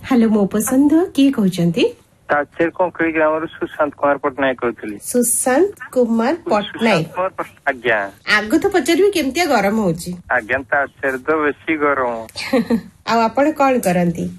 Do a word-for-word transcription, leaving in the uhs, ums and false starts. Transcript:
Hello मो पसंद किए कहते तालचेर कंकड़ी ग्राम सुशांत कुमार पट्टनायक कहती। सुशांत कुमार पट्टनायक आज्ञा आग तो पचारि केमतिया गरम होची आज्ञा तालचेर तो बेसी गरम आ आपण कौन करती